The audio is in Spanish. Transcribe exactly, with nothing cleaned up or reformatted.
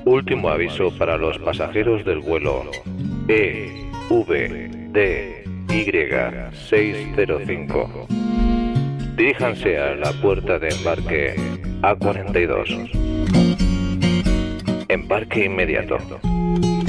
Último aviso para los pasajeros del vuelo E V D Y seiscientos cinco. Diríjanse a la puerta de embarque A cuarenta y dos. Embarque inmediato.